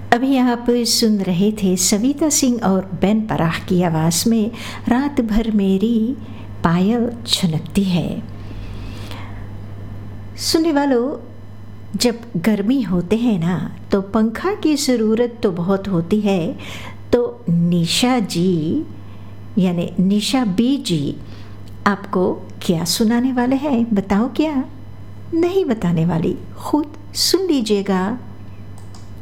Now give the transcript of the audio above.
अभी आप सुन रहे थे सविता सिंह और बेन पराह की आवाज़ में रात भर मेरी पायल छनकती है। सुनने वालों, जब गर्मी होते हैं ना तो पंखा की ज़रूरत तो बहुत होती है। तो निशा जी यानी निशा बी जी आपको क्या सुनाने वाले हैं? बताओ क्या? नहीं बताने वाली, खुद सुन लीजिएगा।